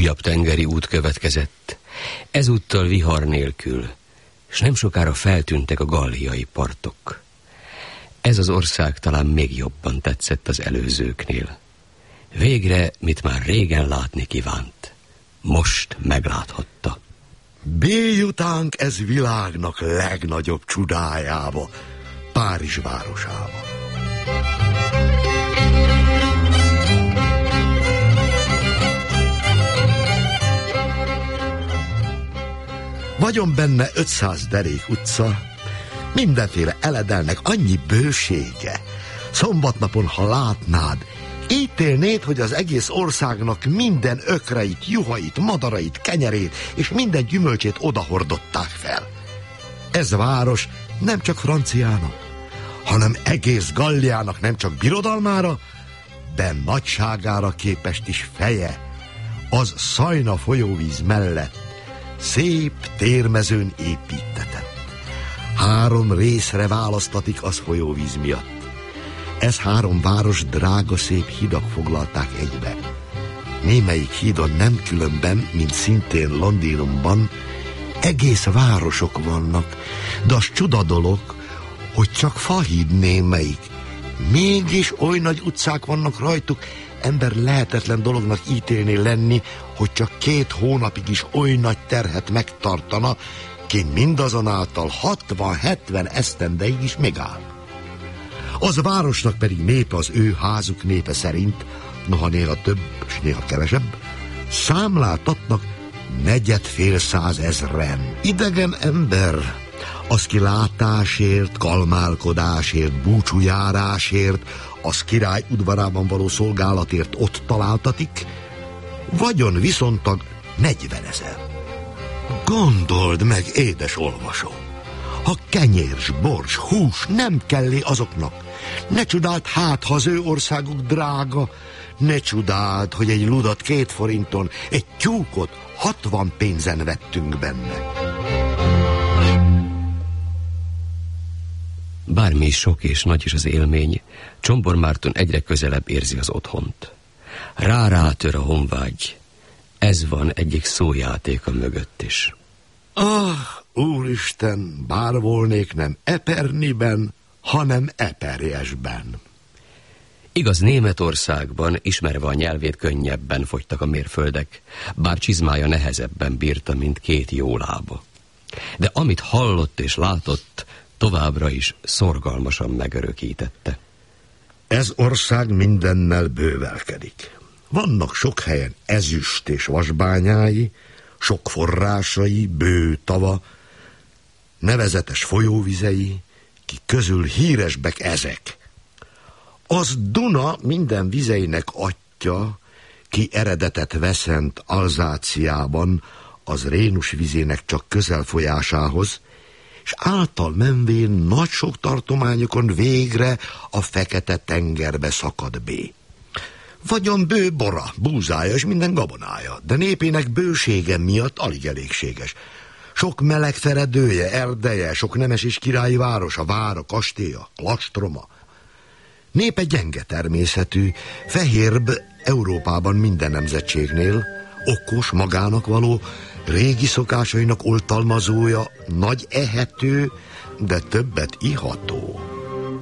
Újabb tengeri út következett, ezúttal vihar nélkül, s nem sokára feltűntek a galliai partok. Ez az ország talán még jobban tetszett az előzőknél. Végre, mit már régen látni kívánt, most megláthatta. Béljutánk ez világnak legnagyobb csodájába, Párizs városába. Vagyon benne 500 derék utca, mindenféle eledelnek annyi bősége. Szombatnapon, ha látnád, ítélnéd, hogy az egész országnak minden ökreit, juhait, madarait, kenyerét és minden gyümölcsét odahordották fel. Ez város nem csak franciának, hanem egész Galliának nem csak birodalmára, de nagyságára képest is feje, az Szajna folyóvíz mellett szép térmezőn építetett. 3 részre választatik az folyóvíz miatt. Ez 3 város drága szép hidak foglalták egybe. Némelyik hídon nem különben, mint szintén Londonban, egész városok vannak, de az csuda dolog, hogy csak fahíd némelyik. Mégis oly nagy utcák vannak rajtuk, ember lehetetlen dolognak ítélni lenni, hogy csak 2 hónapig is oly nagy terhet megtartana, ki mindazonáltal 60-70 esztendeig is megáll. Az városnak pedig népe az ő házuk népe szerint, noha néha több, és néha kevesebb, számláltatnak 450 000 idegen ember, az ki látásért, kalmálkodásért, búcsújárásért, az király udvarában való szolgálatért ott találtatik, vagyon viszontag 40 000. Gondold meg, édes olvasó, ha kenyér, s bors, hús nem kellé azoknak, ne csodáld hát, ha az ő országuk drága, ne csodáld, hogy egy ludat 2 forinton, egy tyúkot 60 pénzen vettünk benne. Bármi is sok és nagy is az élmény, Csombor Márton egyre közelebb érzi az otthont. Rátör a honvágy. Ez van egyik szójátéka mögött is. Úristen, bár volnék nem Eperniben, hanem Eperjesben. Igaz, Németországban, ismerve a nyelvét, könnyebben fogytak a mérföldek, bár csizmája nehezebben bírta, mint 2 jó lába. De amit hallott és látott, továbbra is szorgalmasan megörökítette. Ez ország mindennel bővelkedik. Vannak sok helyen ezüst és vasbányái, sok forrásai, bő tava, nevezetes folyóvizei, ki közül híresbek ezek. Az Duna minden vizeinek atya, ki eredetet veszent Alzáciában, az Rénus vizének csak közel folyásához, és által menvén nagy sok tartományokon végre a Fekete-tengerbe szakad bé. Vagyon bő bora, búzája és minden gabonája, de népének bősége miatt alig elégséges. Sok meleg feredője, erdeje, sok nemes és királyi városa, vára, kastélya, klastroma. Népe gyenge természetű, fehérbb Európában minden nemzetségnél, okos, magának való, régi szokásainak oltalmazója, nagy ehető, de többet iható.